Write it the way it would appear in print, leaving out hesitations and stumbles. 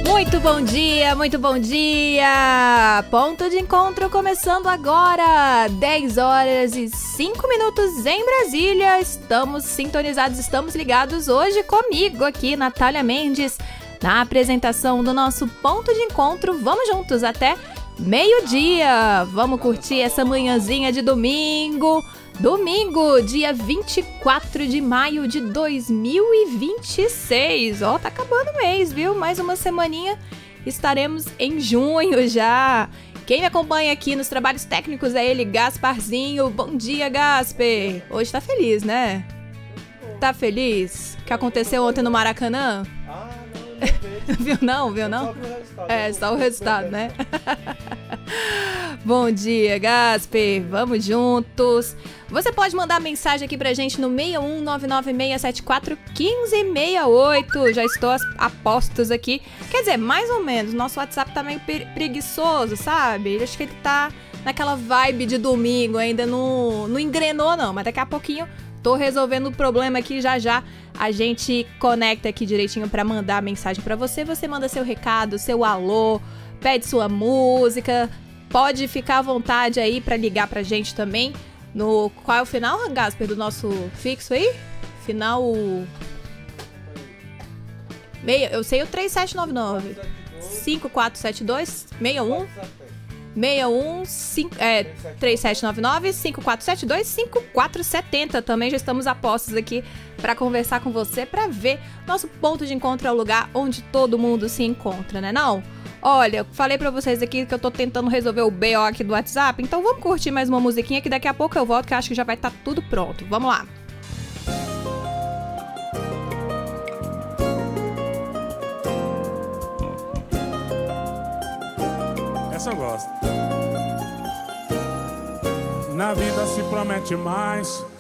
Muito bom dia, muito bom dia! Ponto de encontro começando agora, 10 horas e 5 minutos em Brasília. Estamos sintonizados, estamos ligados hoje comigo aqui, Natália Mendes, na apresentação do nosso Ponto de Encontro. Vamos juntos até meio-dia. Vamos curtir essa manhãzinha de domingo. Domingo, dia 24 de maio de 2026. Ó, tá acabando o mês, viu? Mais uma semaninha, estaremos em junho já. Quem me acompanha aqui nos trabalhos técnicos é ele, Gasparzinho. Bom dia, Gasper. Hoje tá feliz, né? Tá feliz? O que aconteceu ontem no Maracanã? Não, viu não? Só o resultado, né? Bom dia, Gasper. Vamos juntos. Você pode mandar mensagem aqui pra gente no 61996741568. Já estou a postos aqui. Quer dizer, mais ou menos. Nosso WhatsApp tá meio preguiçoso, sabe? Acho que ele tá naquela vibe de domingo. Ainda não engrenou, não. Mas daqui a pouquinho tô resolvendo o problema aqui. Já a gente conecta aqui direitinho pra mandar a mensagem pra você. Você manda seu recado, seu alô, pede sua música. Pode ficar à vontade aí pra ligar pra gente também. Qual é o final, Gasper, do nosso fixo aí? Final... Eu sei o 3799 5472 61 3799 5472 5470. Também já estamos a postos aqui para conversar com você, para ver. Nosso ponto de encontro é o lugar onde todo mundo se encontra, né não? Olha, falei pra vocês aqui que eu tô tentando resolver o BO aqui do WhatsApp, então vamos curtir mais uma musiquinha que daqui a pouco eu volto, que eu acho que já vai estar tudo pronto. Vamos lá. Essa eu gosto. Na vida se promete mais